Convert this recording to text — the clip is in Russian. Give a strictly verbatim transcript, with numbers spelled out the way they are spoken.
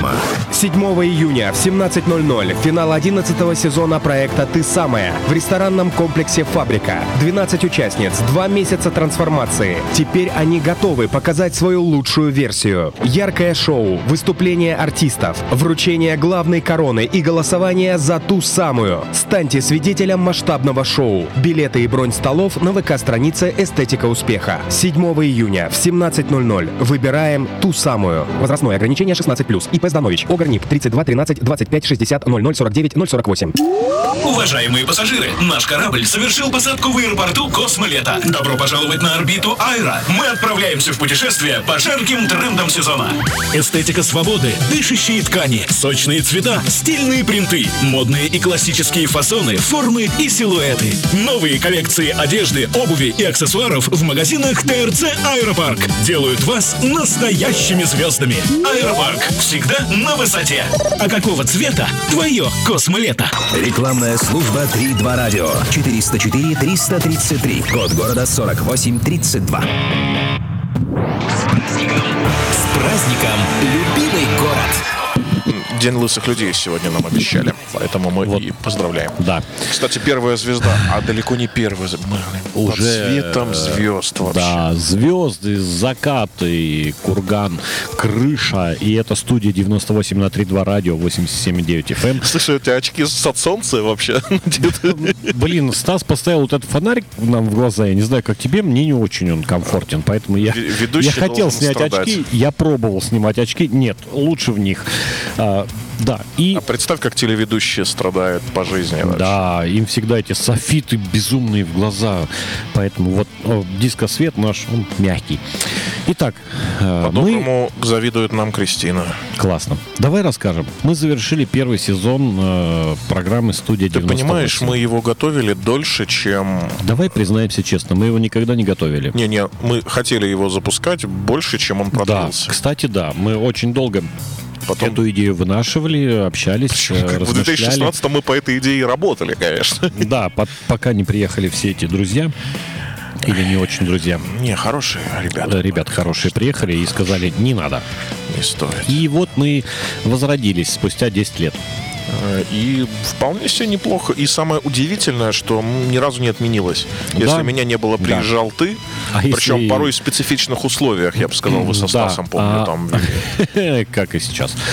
Тема. седьмого июня в семнадцать ноль ноль финал одиннадцатого сезона проекта «Ты самая» в ресторанном комплексе «Фабрика». двенадцать участниц, два месяца трансформации. Теперь они готовы показать свою лучшую версию. Яркое шоу, выступления артистов, вручение главной короны и голосование за ту самую. Станьте свидетелем масштабного шоу. Билеты и бронь столов на ВК-странице «Эстетика успеха». седьмого июня в семнадцать ноль ноль выбираем ту самую. Возрастное ограничение шестнадцать плюс. ИП Зданович. Огорник тридцать два тринадцать двадцать пять шестьдесят ноль ноль сорок девять ноль сорок восемь. Уважаемые пассажиры, наш корабль совершил посадку в аэропорту Космолета. Добро пожаловать на орбиту Айра. Мы отправляемся в путешествие по жарким трендам сезона. Эстетика свободы, дышащие ткани, сочные цвета, стильные принты, модные и классические фасоны, формы и силуэты. Новые коллекции одежды, обуви и аксессуаров в магазинах ТРЦ Аэропарк делают вас настоящими звездами. Аэропарк всегда на высоте. А какого цвета твое Космолето? Рекламная служба три два радио. четыреста четыре триста тридцать три. Код города сорок восемь тридцать два. С праздником, любимый город! День лысых людей сегодня нам обещали, поэтому мы вот. И поздравляем. Да. Кстати, первая звезда, а далеко не первая. Мы уже под светом звезд вообще. Да, звезды, закаты, курган, крыша. И это студия девяносто восемь на три два радио, восемьдесят семь и девять эф эм. Слушай, у тебя очки от солнца вообще? Блин, Стас поставил вот этот фонарик нам в глаза. Я не знаю, как тебе, мне не очень он комфортен. Поэтому я, я хотел снять страдать. очки. Я пробовал снимать очки. Нет, лучше в них. А, да, и... А представь, как телеведущие страдают по жизни. Вообще. Да, им всегда эти софиты безумные в глаза. Поэтому вот о, дискосвет наш, он мягкий. Итак, по-доброму мы... завидует нам Кристина. Классно. Давай расскажем. Мы завершили первый сезон э, программы «Студия девяносто восемь». Ты понимаешь, мы его готовили дольше, чем... Давай признаемся честно, мы его никогда не готовили. Не-не, мы хотели его запускать больше, чем он продлился. Да, кстати, да. Мы очень долго... Потом... Эту идею вынашивали, общались, Причем, размышляли. В две тысячи шестнадцатом мы по этой идее работали, конечно. Да, по- пока не приехали все эти друзья. Или не очень друзья. Не, хорошие ребята. Ребята хорошие приехали и сказали, не надо. Не стоит. И вот мы возродились спустя десять лет. И вполне себе неплохо. И самое удивительное, что ни разу не отменилось. Если да. меня не было, приезжал да. ты. А причем если... порой в специфичных условиях, я бы сказал, вы со Стасом, да. помню, а... там. Как и сейчас.